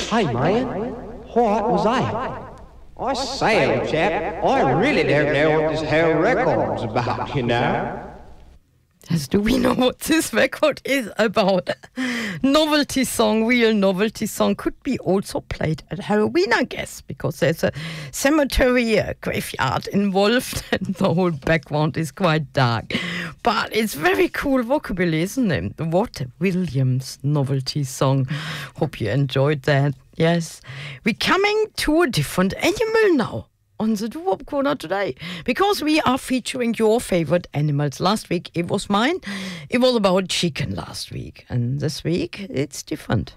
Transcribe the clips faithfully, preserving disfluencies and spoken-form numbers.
Hey, man, what was that? I say, old chap, I really don't know what this whole record's about, you know. Yes, do we know what this record is about? Novelty song, real novelty song, could be also played at Halloween, I guess, because there's a cemetery, a graveyard involved, and the whole background is quite dark. But it's very cool vocabulary, isn't it? What Williams novelty song. Hope you enjoyed that. Yes, we're coming to a different animal now on the Doo-Wop Corner today, because we are featuring your favorite animals. Last week it was mine. It was about chicken last week, and this week it's different.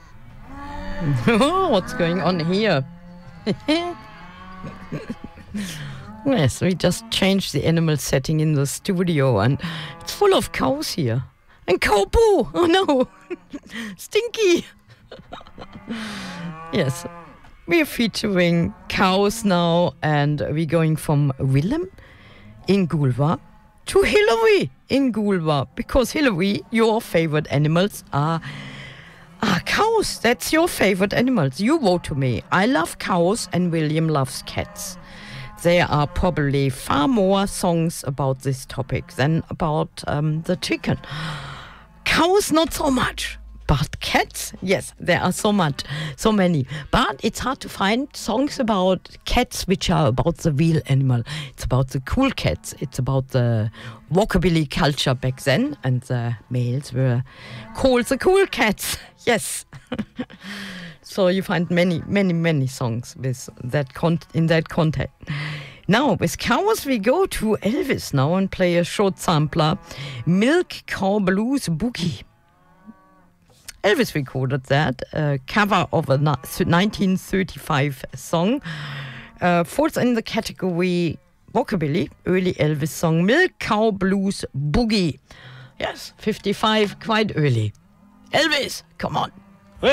What's going on here? Yes, we just changed the animal setting in the studio, and it's full of cows here. And cow poo! Oh no! Stinky! Yes. We're featuring cows now, and we're going from Willem in Goolwa to Hillary in Goolwa, because Hillary, your favorite animals are, are cows. That's your favorite animals. You vote to me. I love cows and William loves cats. There are probably far more songs about this topic than about um, the chicken. Cows, not so much. But cats, yes, there are so much, so many. But it's hard to find songs about cats which are about the real animal. It's about the cool cats. It's about the rockabilly culture back then, and the males were called the cool cats. Yes. So you find many, many, many songs with that con- in that context. Now, with cows, we go to Elvis now and play a short sampler, Milk Cow Blues Boogie. Elvis recorded that, a cover of a nineteen thirty-five song. Uh, falls in the category rockabilly, early Elvis song, Milk Cow Blues Boogie. Yes, fifty-five, quite early. Elvis, come on.